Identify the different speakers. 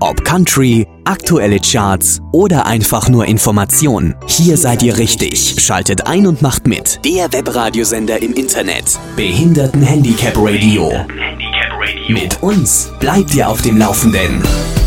Speaker 1: Ob Country, aktuelle Charts oder einfach nur Information. Hier seid ihr richtig. Schaltet ein und macht mit. Der Webradiosender im Internet. Behinderten-Handicap Radio. Mit uns bleibt ihr auf dem Laufenden.